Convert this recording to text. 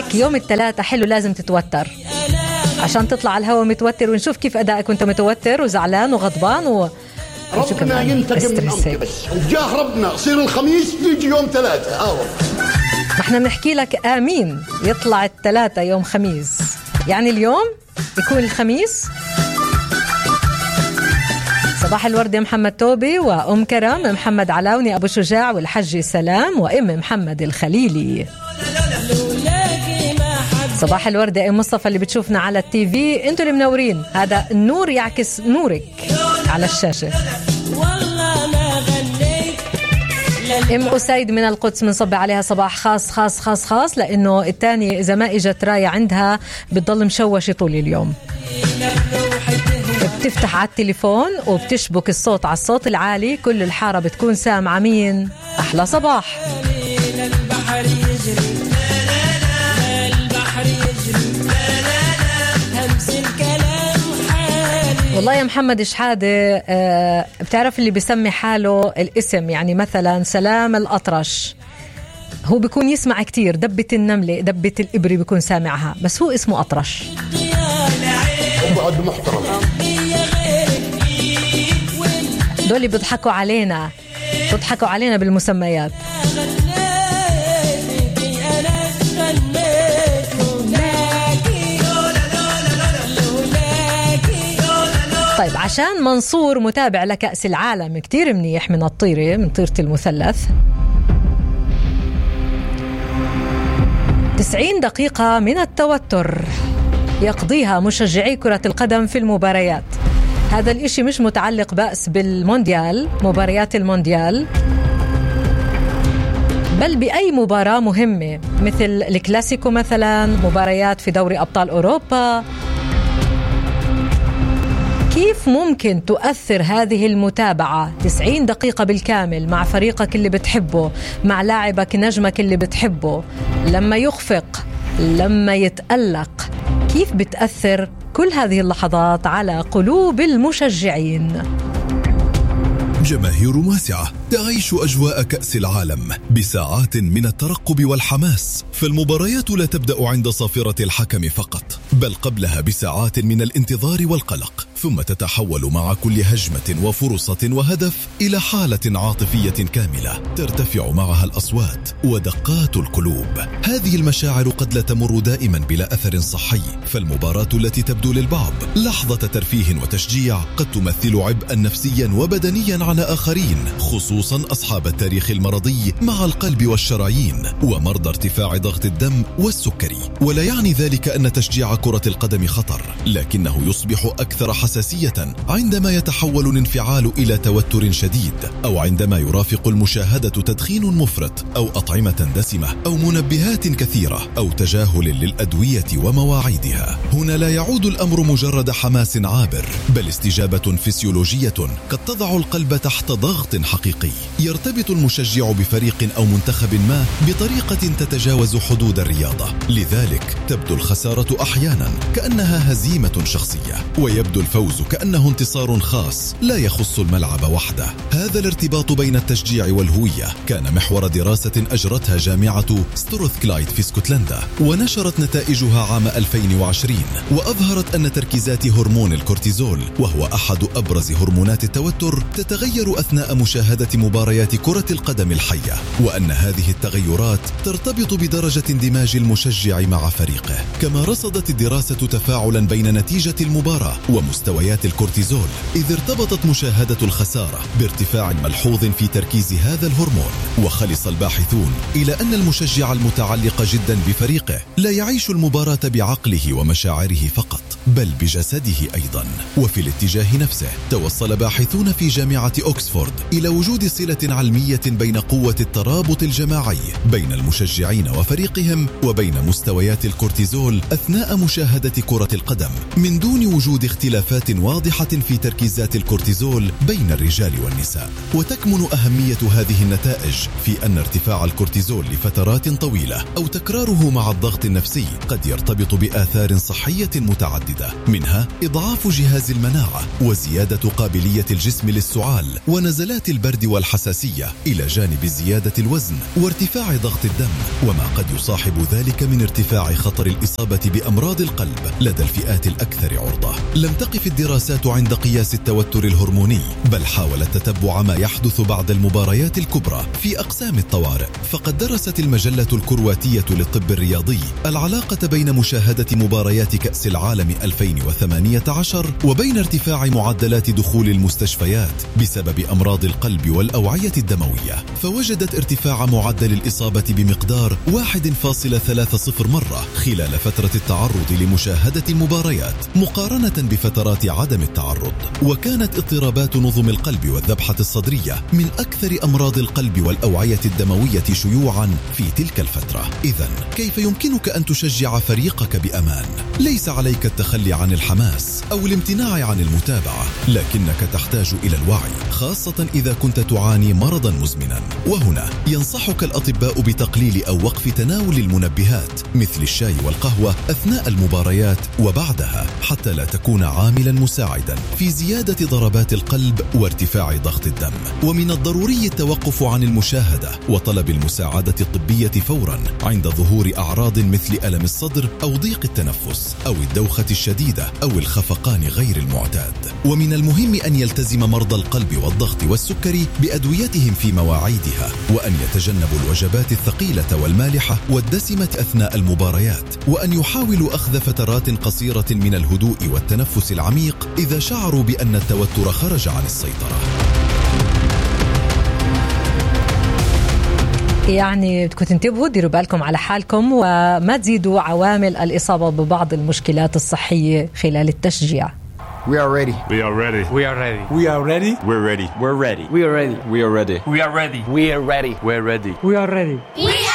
لك يوم الثلاثة حلو لازم تتوتر عشان تطلع على الهواء متوتر ونشوف كيف أدائك وانت متوتر وزعلان وغضبان ربنا ينتقم من أمك بس وجاه ربنا صير الخميس يجي يوم 3. احنا بنحكي لك آمين يطلع الثلاثة يوم خميس، يعني اليوم يكون الخميس. صباح الورد يا محمد توبي وأم كرم، محمد علاوني أبو شجاع والحج سلام وأم محمد الخليلي. صباح الورد يا أم مصطفى اللي بتشوفنا على التي في، انتوا اللي منورين، هذا النور يعكس نورك على الشاشة. ام أسيد من القدس بنصب عليها صباح خاص خاص خاص خاص، لأنه الثاني إذا ما إجت راية عندها بتضل مشوشة طول اليوم، بتفتح على التليفون وبتشبك الصوت على الصوت العالي، كل الحارة بتكون سامعة مين. أحلى صباح. والله يا محمد شحادة بتعرف اللي بيسمي حاله الاسم، يعني مثلا سلام الأطرش، هو بيكون يسمع كتير دبة النملة دبة الإبري بيكون سامعها، بس هو اسمه أطرش. وبعد محترم. دول بيضحكوا علينا بالمسميات. طيب عشان منصور متابع لكأس العالم كتير منيح من الطيرة، من طيرة المثلث، 90 دقيقة من التوتر يقضيها مشجعي كرة القدم في المباريات. هذا الاشي مش متعلق بس بالمونديال، مباريات المونديال، بل بأي مباراة مهمة مثل الكلاسيكو مثلا، مباريات في دوري أبطال أوروبا. كيف ممكن تؤثر هذه المتابعة 90 دقيقة بالكامل مع فريقك اللي بتحبه، مع لاعبك نجمك اللي بتحبه، لما يخفق، لما يتألق، كيف بتأثر كل هذه اللحظات على قلوب المشجعين؟ جماهير واسعة تعيش أجواء كأس العالم بساعات من الترقب والحماس، فالمباريات لا تبدأ عند صافرة الحكم فقط، بل قبلها بساعات من الانتظار والقلق، ثم تتحول مع كل هجمة وفرصة وهدف إلى حالة عاطفية كاملة ترتفع معها الأصوات ودقات القلوب. هذه المشاعر قد لا تمر دائما بلا أثر صحي، فالمباراة التي تبدو للبعض لحظة ترفيه وتشجيع قد تمثل عبئا نفسيا وبدنيا على آخرين، خصوصا أصحاب التاريخ المرضي مع القلب والشرايين ومرضى ارتفاع ضغط الدم والسكري. ولا يعني ذلك أن تشجيع كرة القدم خطر، لكنه يصبح أكثر حساسية عندما يتحول الانفعال إلى توتر شديد، أو عندما يرافق المشاهدة تدخين مفرط أو أطعمة دسمة أو منبهات كثيرة أو تجاهل للأدوية ومواعيدها. هنا لا يعود الأمر مجرد حماس عابر، بل استجابة فسيولوجية قد تضع القلب تحت ضغط حقيقي. يرتبط المشجع بفريق أو منتخب ما بطريقة تتجاوز حدود الرياضة، لذلك تبدو الخسارة أحيانا كأنها هزيمة شخصية، ويبدو الفوز كأنه انتصار خاص لا يخص الملعب وحده. هذا الارتباط بين التشجيع والهوية كان محور دراسة أجرتها جامعة ستروثكلايد في اسكتلندا، ونشرت نتائجها عام 2020، وأظهرت أن تركيزات هرمون الكورتيزول، وهو أحد أبرز هرمونات التوتر، تتغير أثناء مشاهدة مباريات كرة القدم الحية، وأن هذه التغيرات ترتبط بدرجة اندماج المشجع مع فريقه. كما رصدت الدراسة تفاعلا بين نتيجة المباراة ومستويات الكورتيزول، إذ ارتبطت مشاهدة الخسارة بارتفاع ملحوظ في تركيز هذا الهرمون. وخلص الباحثون إلى أن المشجع المتعلق جدا بفريقه لا يعيش المباراة بعقله ومشاعره فقط، بل بجسده أيضا. وفي الاتجاه نفسه توصل باحثون في جامعة أوكسفورد إلى وجود صلة علمية بين قوة الترابط الجماعي بين المشجعين وفريقهم وبين مستويات الكورتيزول أثناء مشاهدة كرة القدم، من دون وجود اختلافات اختلافات واضحة في تركيزات الكورتيزول بين الرجال والنساء. وتكمن أهمية هذه النتائج في أن ارتفاع الكورتيزول لفترات طويلة أو تكراره مع الضغط النفسي قد يرتبط بآثار صحية متعددة، منها إضعاف جهاز المناعة وزيادة قابلية الجسم للسعال ونزلات البرد والحساسية، إلى جانب زيادة الوزن وارتفاع ضغط الدم، وما قد يصاحب ذلك من ارتفاع خطر الإصابة بأمراض القلب لدى الفئات الأكثر عرضة. لم تقف الدراسات عند قياس التوتر الهرموني، بل حاولت تتبع ما يحدث بعد المباريات الكبرى في أقسام الطوارئ. فقد درست المجلة الكرواتية للطب الرياضي العلاقة بين مشاهدة مباريات كأس العالم 2018 وبين ارتفاع معدلات دخول المستشفيات بسبب أمراض القلب والأوعية الدموية، فوجدت ارتفاع معدل الإصابة بمقدار 1.30 مرة خلال فترة التعرض لمشاهدة المباريات مقارنة بفترات عدم التعرض. وكانت اضطرابات نظم القلب والذبحة الصدرية من أكثر أمراض القلب والأوعية الدموية شيوعا في تلك الفترة. إذن كيف يمكنك أن تشجع فريقك بأمان؟ ليس عليك التخلي عن الحماس أو الامتناع عن المتابعة، لكنك تحتاج إلى الوعي، خاصة إذا كنت تعاني مرضا مزمنا. وهنا ينصحك الأطباء بتقليل أو وقف تناول المنبهات مثل الشاي والقهوة أثناء المباريات وبعدها، حتى لا تكون عاملا مساعدا في زيادة ضربات القلب وارتفاع ضغط الدم. ومن الضروري التوقف عن المشاهدة وطلب المساعدة الطبية فورا عند ظهور أعراض مثل ألم الصدر أو ضيق التنفس أو الدوخة الشديدة أو الخفقان غير المعتاد. ومن المهم أن يلتزم مرضى القلب والضغط والسكري بأدويتهم في مواعيدها، وأن يتجنبوا الوجبات الثقيلة والمالحة والدسمة أثناء المباريات، وأن يحاولوا أخذ فترات قصيرة من الهدوء والتنفس العميق إذا شعروا بأن التوتر خرج عن السيطرة. يعني بدكم تنتبهوا، ديروا بالكم على حالكم وما تزيدوا عوامل الإصابة ببعض المشكلات الصحية خلال التشجيع. We are ready. We are ready. We are ready. We are ready. We're ready. We're ready. We are ready. We are ready. We are ready. We are ready. We're ready. We're ready. We are ready. We are